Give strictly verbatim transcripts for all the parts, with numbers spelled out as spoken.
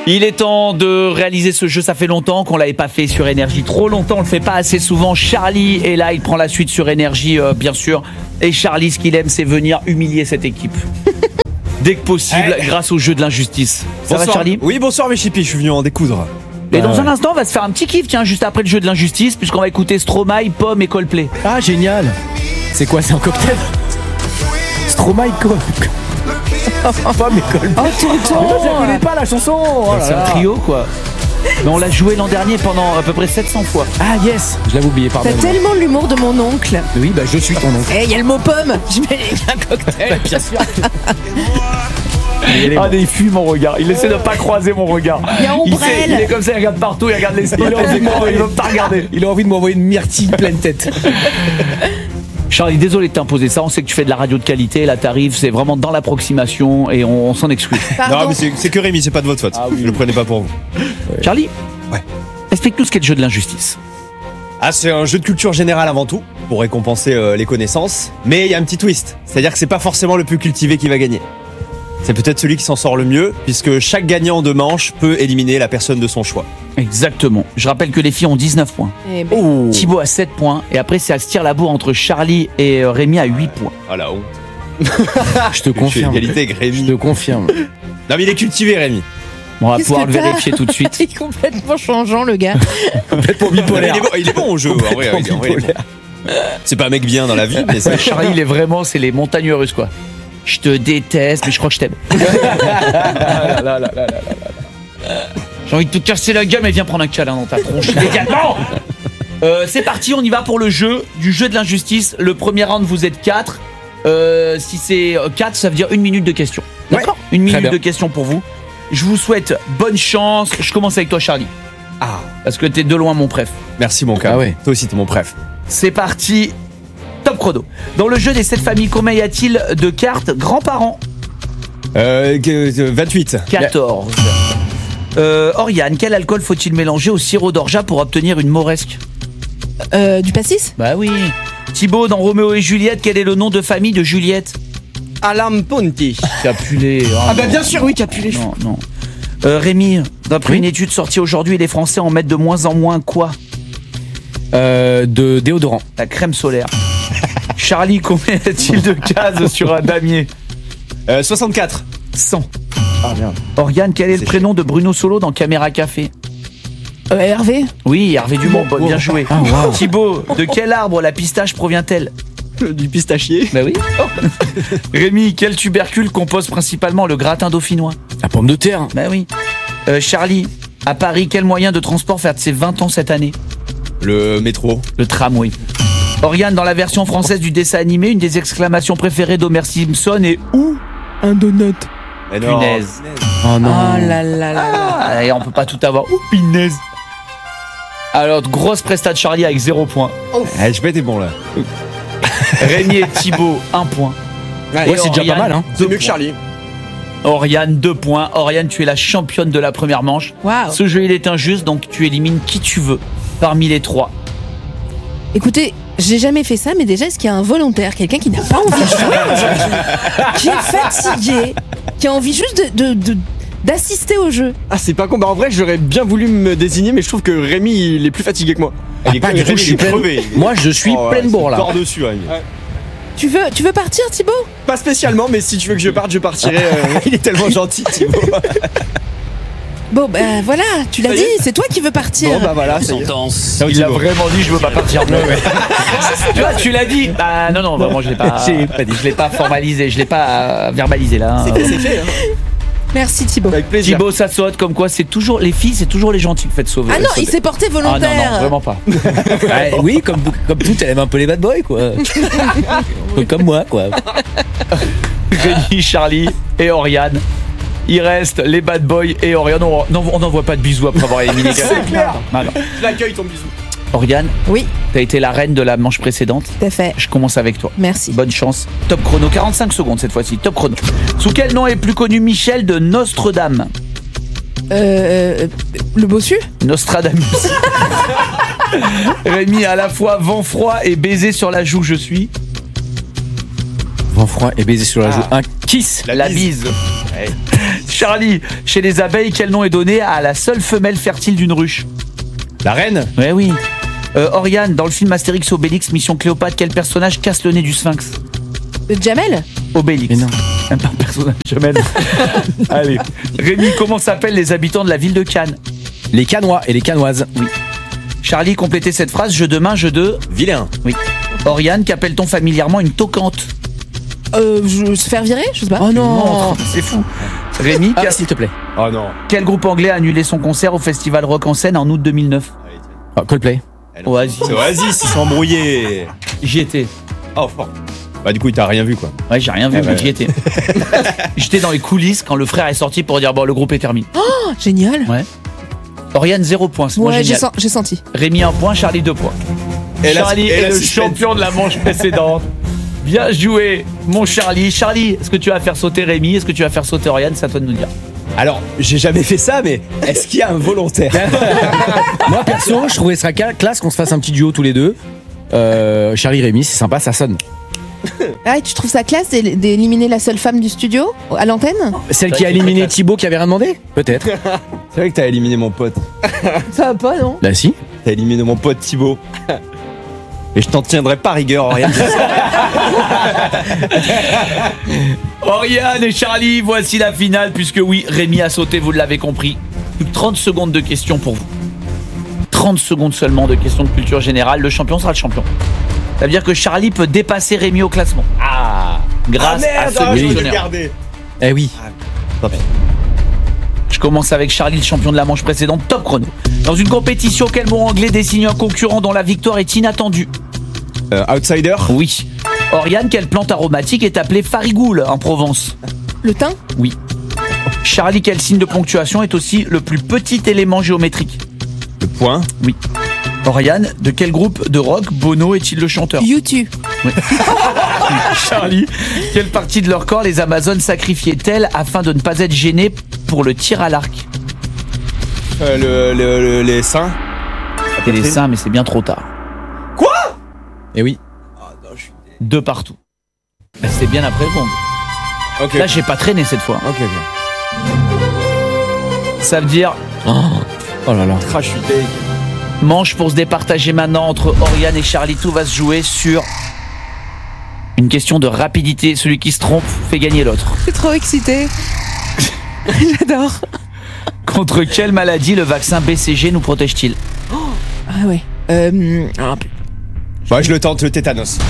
Il est temps de réaliser ce jeu, ça fait longtemps qu'on l'avait pas fait sur Énergie, trop longtemps, on le fait pas assez souvent. Charlie est là, il prend la suite sur Énergie euh, bien sûr. Et Charlie, ce qu'il aime, c'est venir humilier cette équipe. Dès que possible, hey. grâce au jeu de l'injustice. Ça bonsoir. va Charlie? Oui, bonsoir mes chippies, je suis venu en découdre. Et dans un instant, on va se faire un petit kiff, tiens, juste après le jeu de l'injustice, puisqu'on va écouter Stromae, Pomme et Coldplay. Ah, génial. C'est quoi, c'est un cocktail? Stromae, Pomme et Coldplay. Oh, tonton, je connais pas la chanson. Oh c'est un trio, quoi. Mais on l'a joué l'an dernier pendant à peu près sept cents fois. Ah yes, je l'avais oublié, pardon. T'as tellement l'humour de mon oncle. Oui, bah je suis ton oncle. Eh, il y a le mot pomme. Je mets un cocktail. Bien sûr. Ah, il fuit mon regard. Il essaie de pas croiser mon regard. Il y a il, ombrelle. sait, il est comme ça, il regarde partout, il regarde les spots. Il a envie de m'envoyer, il veut pas regarder. Il a envie de m'envoyer une myrtille pleine tête. Charlie, désolé de t'imposer ça. On sait que tu fais de la radio de qualité. Là, t'arrives, c'est vraiment dans l'approximation et on, on s'en excuse. Pardon. Non, mais c'est, c'est que Rémi, c'est pas de votre faute. Ah, oui. Je le prenais pas pour vous. Ouais. Charlie, ouais. explique-nous ce qu'est le jeu de l'injustice. Ah, c'est un jeu de culture générale avant tout, pour récompenser euh, les connaissances. Mais il y a un petit twist. C'est-à-dire que c'est pas forcément le plus cultivé qui va gagner. C'est peut-être celui qui s'en sort le mieux, puisque chaque gagnant de manche peut éliminer la personne de son choix. Exactement. Je rappelle que les filles ont dix-neuf points. Eh ben. Oh. Thibaut a sept points. Et après, c'est à se tirer la bourre entre Charlie et Rémi à huit points. Ah la honte. Je te confirme. Égalité avec Rémi. Je te confirme. Non mais il est cultivé, Rémi. On va Qu'est-ce pouvoir que le t'as vérifier tout de suite. Il est complètement changeant, le gars. Complètement Il bipolaire. est bon, il est bon au jeu. En vrai, en vrai, il est bon. C'est pas un mec bien dans la vie, mais c'est... Charlie, il est vraiment, c'est les montagnes russes, quoi. Je te déteste, mais je crois que je t'aime. là, là, là, là, là, là. J'ai envie de te casser la gueule, mais viens prendre un câlin dans ta tronche. Immédiatement. euh, C'est parti, on y va pour le jeu du jeu de l'injustice. Le premier round, vous êtes quatre. Euh, si c'est quatre, ça veut dire une minute de questions. D'accord. Ouais. Une minute de questions pour vous. Je vous souhaite bonne chance. Je commence avec toi, Charlie. Ah. Parce que t'es de loin mon préf. Merci mon cœur. Ah ouais. Toi aussi t'es mon préf. C'est parti. Top chrono. Dans le jeu des sept familles, combien y a-t-il de cartes grands-parents? Euh, vingt-huit. quatorze. Euh, Oriane, quel alcool faut-il mélanger au sirop d'orgeat pour obtenir une moresque? Euh, du pastis? Bah oui. Thibaut, dans Roméo et Juliette, quel est le nom de famille de Juliette? Alam Ponti. Capulet. Oh ah bah non. bien sûr, oui, Capulet. Non, non. Euh, Rémi, d'après oui. une étude sortie aujourd'hui, les Français en mettent de moins en moins quoi? Euh, de déodorant. La crème solaire. Charlie, combien y a-t-il de cases sur un damier? euh, soixante-quatre. cent. Ah merde. Oriane, quel est le C'est prénom de Bruno Solo dans Caméra Café? Euh, Hervé? Oui, Hervé Dumont, bon, bien joué. Ah, wow. Thibaut, de quel arbre la pistache provient-elle? Du pistachier. Bah oui. Rémi, quel tubercule compose principalement le gratin dauphinois? La pomme de terre. Bah oui. Euh, Charlie, à Paris, quel moyen de transport fête ses vingt ans cette année? Le métro. Le tramway. Oriane, dans la version française du dessin animé, une des exclamations préférées d'Homer Simpson est où? Un donut. Eh non. Punaise. Oh non. Oh là là là là. Ah, et on peut pas tout avoir. Ouh, punaise. Alors, grosse presta de Charlie avec zéro point. Eh, j'ai pas été bon là. Rémi et Thibaut, un point. Ouais, Et c'est déjà pas mal, hein. C'est mieux que Charlie. Oriane, deux points. Oriane, tu es la championne de la première manche. Waouh. Ce jeu, il est injuste, donc tu élimines qui tu veux parmi les trois. Écoutez, j'ai jamais fait ça, mais déjà, est-ce qu'il y a un volontaire, quelqu'un qui n'a pas envie de jouer aujourd'hui, qui est fatigué, qui a envie juste de, de, de- d'assister au jeu? Ah, c'est pas con. Bah, en vrai, j'aurais bien voulu me désigner, mais je trouve que Rémi, il est plus fatigué que moi. Il est pas Rémi, du tout, je il suis est plein- crevé. Moi, je suis Oh, pleine ouais, bourre c'est là. Corps dessus, Rémi. Tu veux, tu veux partir, Thibaut? Pas spécialement, mais si tu veux que je parte, je partirai. euh, Il est tellement gentil, Thibaut. Bon, ben voilà, tu l'as Ça y dit, est. c'est toi qui veux partir. Bon, bah voilà, ça y est. Il a vraiment dit je veux pas partir. Tu vois, tu l'as dit. Bah non, non, vraiment je l'ai pas. J'ai pas dit. Je l'ai pas formalisé, je l'ai pas euh, verbalisé là. hein. C'est fait, c'est fait. Hein. Merci, Thibaut. Avec plaisir. Thibaut, ça saute comme quoi c'est toujours les filles, c'est toujours les gentils qui faites sauver. Ah non, sauver. il s'est porté Ah non, volontaire. non, vraiment pas. Ouais, oui, comme, comme tout, elle aime un peu les bad boys, quoi. Comme moi, quoi. Rémi, Charlie et Oriane. Il reste les bad boys et Oriane. On on n'envoie pas de bisous après avoir éliminé quelqu'un. C'est clair. Non, non. Je l'accueille, ton bisou. Oriane, Oui, t'as été la reine de la manche précédente. tout à fait. Je commence avec toi. Merci. Bonne chance. Top chrono, quarante-cinq secondes cette fois-ci. Top chrono. Sous quel nom est plus connu Michel de Nostredame? Euh, euh, le bossu? Nostradamus. Rémi, à la fois vent froid et baiser sur la joue, je suis. Vent froid et baiser sur la joue. Un kiss. La, bise. Ouais. Charlie, chez les abeilles, quel nom est donné à la seule femelle fertile d'une ruche? La reine? Ouais, oui. Euh, Oriane, dans le film Astérix Obélix, Mission Cléopâtre, quel personnage casse le nez du sphinx? Euh, Jamel? Obélix. Mais non. Même pas un personnage, Jamel. Allez. Rémi, comment s'appellent les habitants de la ville de Cannes? Les Canois et les Canoises. Oui. Charlie, complétez cette phrase. Jeu de main, jeu de... Vilain. Oui. Oriane, qu'appelle-t-on familièrement une toquante? Euh, je, se faire virer? Je sais pas. Oh non. Montre, c'est fou. Rémi, Ah, quel, s'il te plaît. Oh non. quel groupe anglais a annulé son concert au Festival Rock en Seine en août deux mille neuf? Oh, Coldplay. Oasis. C'est Oasis, ils sont embrouillés. J'y étais. Oh, fort. Bah, du coup, t'as rien vu, quoi. Ouais, j'ai rien vu, Ah mais bah. j'y étais. J'étais dans les coulisses quand le frère est sorti pour dire bon, le groupe est terminé. Oh, génial. Ouais. Oriane, zéro point. C'est moi Ouais, j'ai génial. sen- j'ai senti. Rémi, un point. Charlie, deux points. Et là, Charlie et est là, le suspense. champion de la manche précédente. Bien joué, mon Charlie. Charlie, est-ce que tu vas faire sauter Rémi? Est-ce que tu vas faire sauter Oriane? C'est à toi de nous dire. Alors, j'ai jamais fait ça, mais est-ce qu'il y a un volontaire? Moi, perso, je trouvais ça ca- classe qu'on se fasse un petit duo tous les deux. Euh, Charlie Rémi, c'est sympa, ça sonne. Ah, et tu trouves ça classe d'é- d'éliminer la seule femme du studio à l'antenne? Celle qui a éliminé Thibaut qui avait rien demandé? Peut-être. C'est vrai que t'as éliminé mon pote. Ça va pas, non? Bah si. T'as éliminé mon pote Thibaut. Et je t'en tiendrai pas rigueur, Oriane. Oriane et Charlie, voici la finale, puisque oui, Rémi a sauté, vous l'avez compris. Plus que trente secondes de questions pour vous. trente secondes seulement de questions de culture générale. Le champion sera le champion. Ça veut dire que Charlie peut dépasser Rémi au classement. Ah, grâce à ce je voulais le questionnaire. garder. Eh oui. Tant pis. Je commence avec Charlie, le champion de la manche précédente. Top chrono. Dans une compétition, quel mot anglais désigne un concurrent dont la victoire est inattendue? Euh, outsider? Oui. Oriane, quelle plante aromatique est appelée farigoule en Provence? Le teint? Oui. Charlie, quel signe de ponctuation est aussi le plus petit élément géométrique? Le point? Oui. Oriane, de quel groupe de rock Bono est-il le chanteur? YouTube. Charlie, quelle partie de leur corps les Amazones sacrifiaient-elles afin de ne pas être gênées pour le tir à l'arc? Euh, le, le- le- les seins? Et les seins, mais c'est bien trop tard. Eh oui. Deux partout. Bah, c'est bien après Gong. Ok. Là, j'ai pas traîné cette fois. Ok, ok. Ça veut dire Oh là là. Ah, je suis deg. manche pour se départager maintenant entre Oriane et Charlie. Tout va se jouer sur une question de rapidité. Celui qui se trompe fait gagner l'autre. Je suis trop excitée. J'adore. Contre quelle maladie le vaccin B C G nous protège-t-il? Ah ouais. Euh, ah, p- Bah, je le tente, le tétanos.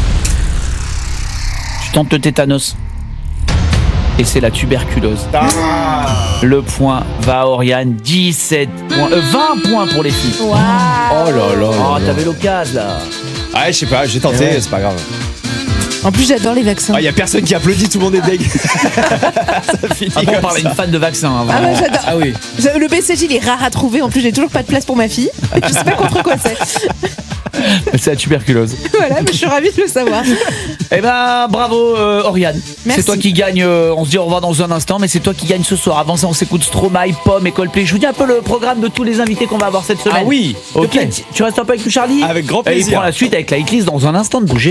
Tu tentes le tétanos. Et c'est la tuberculose. Ah. Le point va à Oriane. dix-sept points. Euh, vingt points pour les filles. Waouh. Oh là là. Oh, là là. t'avais l'occasion là. Ouais, je sais pas, j'ai tenté, Ouais. c'est pas grave. En plus, j'adore les vaccins. Ah, y a personne qui applaudit, tout le monde est deg. Ça finit Ah bon, on comme parle à ça. une fan de vaccin. Hein, Ah vraiment. ouais, j'adore. Ah oui. Je- Le B C G, il est rare à trouver. En plus, j'ai toujours pas de place pour ma fille. Je sais pas contre quoi c'est. C'est la tuberculose. Voilà, mais je suis ravie de le savoir. Eh ben, bravo euh, Oriane. Merci. C'est toi qui gagne. euh, on se dit au revoir dans un instant, mais c'est toi qui gagne ce soir. Avant ça, on s'écoute Stromae, Pomme et Coldplay. Je vous dis un peu le programme de tous les invités qu'on va avoir cette semaine. Ah oui. Ok. Tu restes un peu avec nous, Charlie. Avec grand Et il plaisir. prend la suite avec la hitlist dans un instant de bouger.